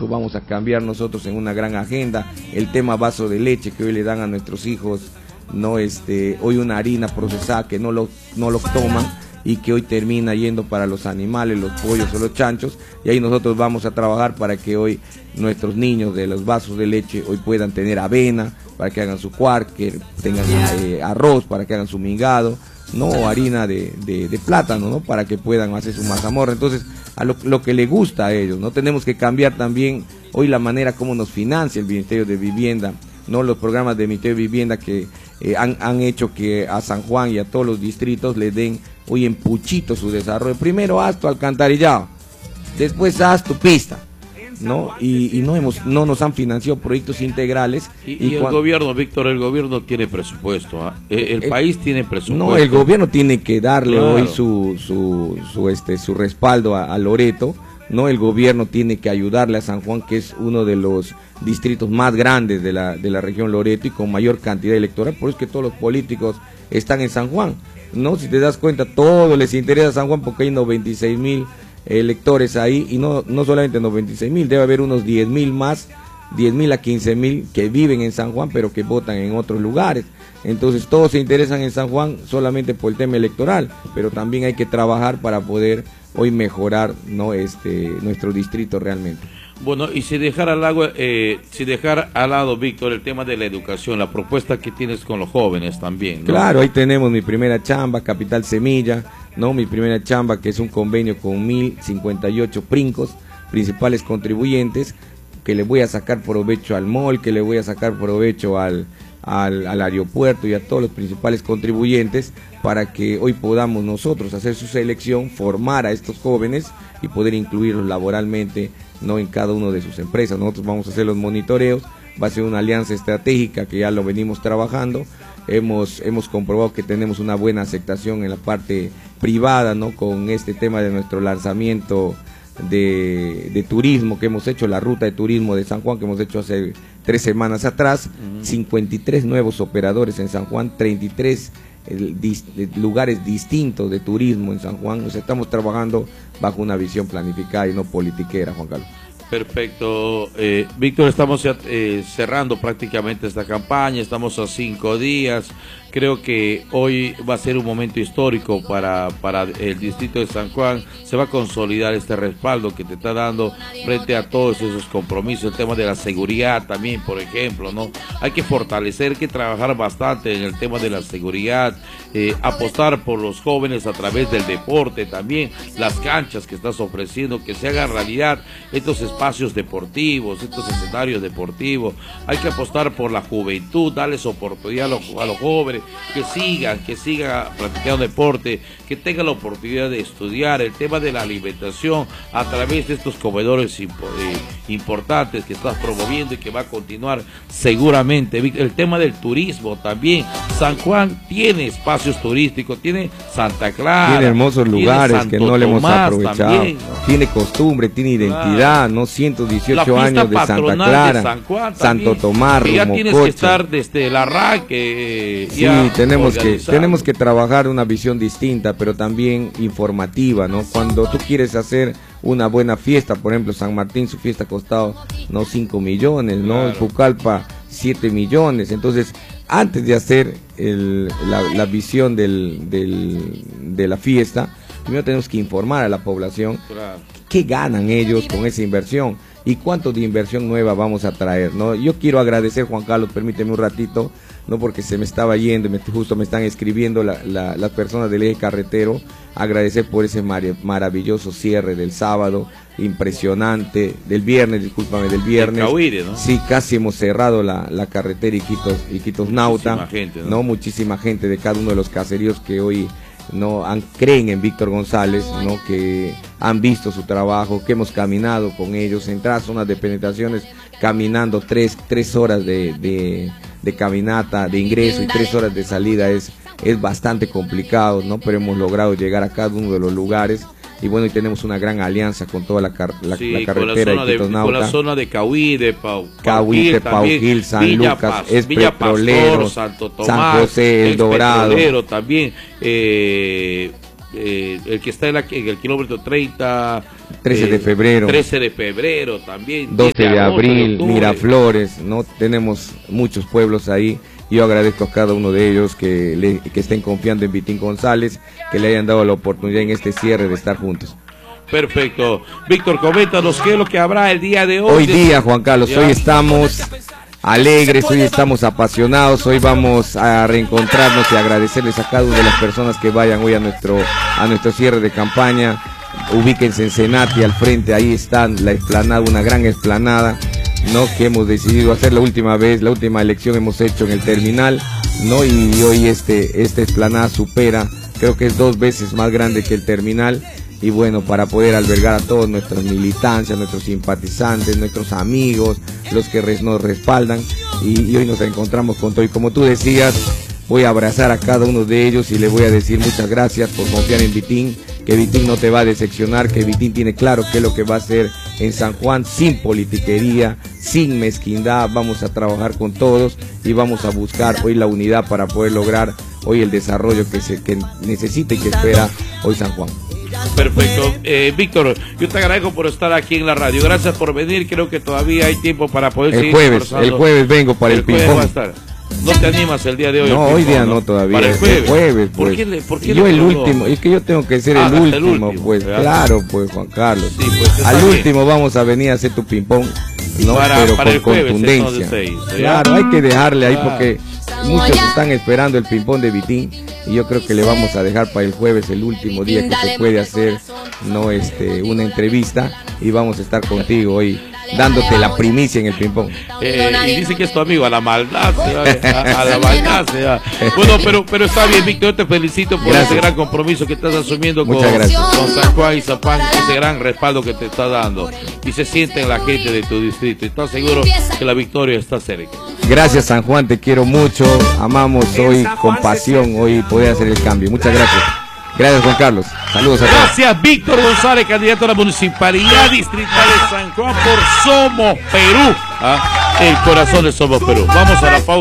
hijo, vamos a cambiar nosotros en una gran agenda el tema vaso de leche que hoy le dan a nuestros hijos, no hoy una harina procesada que no lo toman y que hoy termina yendo para los animales, los pollos o los chanchos, y ahí nosotros vamos a trabajar para que hoy nuestros niños de los vasos de leche hoy puedan tener avena, para que hagan su cuarque, tengan arroz, para que hagan su mingado, no, o harina de plátano, ¿no? Para que puedan hacer su mazamorra. Entonces, a lo que le gusta a ellos, ¿no? Tenemos que cambiar también hoy la manera como nos financia el Ministerio de Vivienda, ¿no? Los programas del Ministerio de Vivienda que han hecho que a San Juan y a todos los distritos le den hoy en puchito su desarrollo. Primero haz tu alcantarillado, después haz tu pista, ¿no? Y no nos han financiado proyectos integrales. Y el gobierno, Víctor, el gobierno tiene presupuesto, ¿eh? El país tiene presupuesto. No, el gobierno tiene que darle hoy su respaldo a Loreto, ¿no? El gobierno tiene que ayudarle a San Juan, que es uno de los distritos más grandes de la región Loreto y con mayor cantidad electoral. Por eso es que todos los políticos están en San Juan, ¿no? Si te das cuenta, todo les interesa a San Juan porque hay 96.000 electores ahí, y no solamente 96.000, debe haber unos 10.000 más, 10.000 a 15.000 que viven en San Juan pero que votan en otros lugares. Entonces todos se interesan en San Juan solamente por el tema electoral, pero también hay que trabajar para poder hoy mejorar, ¿no? Nuestro distrito realmente. Bueno, y si dejar al lado, Víctor, el tema de la educación, la propuesta que tienes con los jóvenes también, ¿no? Claro, ahí tenemos mi primera chamba, Capital Semilla, ¿no? Mi primera chamba, que es un convenio con 1.058 principales contribuyentes, que le voy a sacar provecho al MOL, que le voy a sacar provecho al aeropuerto y a todos los principales contribuyentes, para que hoy podamos nosotros hacer su selección, formar a estos jóvenes y poder incluirlos laboralmente, no en cada una de sus empresas. Nosotros vamos a hacer los monitoreos, va a ser una alianza estratégica que ya lo venimos trabajando. Hemos comprobado que tenemos una buena aceptación en la parte privada, ¿no? Con este tema de nuestro lanzamiento de turismo que hemos hecho, la ruta de turismo de San Juan, que hemos hecho hace 3 semanas atrás, 53 nuevos operadores en San Juan, 33 lugares distintos de turismo en San Juan. O sea, estamos trabajando bajo una visión planificada y no politiquera, Juan Carlos. Perfecto. Víctor, estamos ya, cerrando prácticamente esta campaña, estamos a 5 días. Creo que hoy va a ser un momento histórico para el distrito de San Juan. Se va a consolidar este respaldo que te está dando frente a todos esos compromisos. El tema de la seguridad también, por ejemplo, ¿no? Hay que fortalecer, hay que trabajar bastante en el tema de la seguridad, apostar por los jóvenes a través del deporte también, las canchas que estás ofreciendo, que se hagan realidad estos espacios deportivos, estos escenarios deportivos. Hay que apostar por la juventud, darles oportunidad a los jóvenes, que sigan practicando deporte, que tengan la oportunidad de estudiar. El tema de la alimentación a través de estos comedores importantes que estás promoviendo y que va a continuar seguramente. El tema del turismo también. San Juan tiene espacios turísticos, tiene Santa Clara, tiene hermosos lugares que no le hemos aprovechado también, ¿no? Tiene costumbre, tiene identidad, ¿no? 118 años de Santa Clara, de San Juan, Santo Tomás, ya tienes Rumococha. que estar desde el arranque. Sí, tenemos que trabajar una visión distinta, pero también informativa, ¿no? Cuando tú quieres hacer una buena fiesta, por ejemplo, San Martín, su fiesta ha costado, ¿no? 5 millones, ¿no? Claro. Pucallpa, 7 millones. Entonces, antes de hacer la visión de la fiesta, primero tenemos que informar a la población, claro, qué ganan ellos con esa inversión y cuánto de inversión nueva vamos a traer, ¿no? Yo quiero agradecer, Juan Carlos, permíteme un ratito, no, porque se me estaba yendo, justo me están escribiendo las personas del eje carretero, agradecer por ese maravilloso cierre del sábado, impresionante, del viernes, del viernes. Cahuire, ¿no? Sí, casi hemos cerrado la carretera Iquitos Nauta, muchísima gente, ¿no? Muchísima gente de cada uno de los caseríos que hoy creen en Víctor González, ¿no? Que han visto su trabajo, que hemos caminado con ellos, entrar a zonas de penetraciones caminando 3 horas de caminata, de ingreso, y 3 horas de salida es bastante complicado, ¿no? Pero hemos logrado llegar a cada uno de los lugares. Y bueno, y tenemos una gran alianza con toda la carretera de Iquitos Nauta. Con la zona de Cahuite, Pauquil, San Villa Lucas, Villa Petrolero, Pastor, Santo Tomás, San José, El Dorado. Petrolero también, el que está en el kilómetro 30, 13 de febrero. 13 de febrero también. 12 de abril, de Miraflores, ¿no? Tenemos muchos pueblos ahí. Yo agradezco a cada uno de ellos que estén confiando en Vitín González, que le hayan dado la oportunidad en este cierre de estar juntos. Perfecto. Víctor, coméntanos qué es lo que habrá el día de hoy. Hoy día, Juan Carlos, hoy estamos alegres, hoy estamos apasionados, hoy vamos a reencontrarnos y agradecerles a cada una de las personas que vayan hoy a nuestro cierre de campaña. Ubíquense en Senati al frente, ahí está la explanada, una gran explanada, ¿no? Que hemos decidido hacer la última vez, la última elección hemos hecho en el terminal, ¿no? Y hoy esta explanada supera, creo que es 2 veces más grande que el terminal. Y bueno, para poder albergar a todos nuestras militancias, nuestros simpatizantes, nuestros amigos, los que nos respaldan, y hoy nos encontramos con todo. Y como tú decías, voy a abrazar a cada uno de ellos y les voy a decir muchas gracias por confiar en Vitín, que Vitín no te va a decepcionar, que Vitín tiene claro qué es lo que va a hacer en San Juan, sin politiquería, sin mezquindad. Vamos a trabajar con todos y vamos a buscar hoy la unidad para poder lograr hoy el desarrollo que necesita y que espera hoy San Juan. Perfecto. Víctor, yo te agradezco por estar aquí en la radio. Gracias por venir. Creo que todavía hay tiempo para poder seguir conversando. El jueves vengo para el ping-pong. ¿No te animas el día de hoy? No, hoy día no todavía. Para el jueves. Pues. ¿Por qué yo el último, es que yo tengo que ser el último, pues. ¿Verdad? Claro, pues, Juan Carlos. Sí, pues, al último vamos a venir a hacer tu ping-pong, ¿no? Pero con contundencia. Claro, hay que dejarle ahí porque muchos están esperando el ping-pong de Vitín y yo creo que le vamos a dejar para el jueves, el último día que se puede hacer, ¿no? Una entrevista, y vamos a estar contigo hoy dándote la primicia en el ping-pong. Y dice que es tu amigo, a la maldad, a la maldad. Bueno, pero está bien, Víctor, yo te felicito por ese gran compromiso que estás asumiendo con San Juan y Zapán, ese gran respaldo que te está dando, y se siente en la gente de tu distrito, y estás seguro que la victoria está cerca. Gracias, San Juan, te quiero mucho, amamos hoy con pasión, hoy poder hacer el cambio. Muchas gracias. Gracias, Juan Carlos. Saludos a todos. Gracias, Víctor González, candidato a la Municipalidad Distrital de San Juan por Somos Perú. El corazón de Somos Perú. Vamos a la pausa.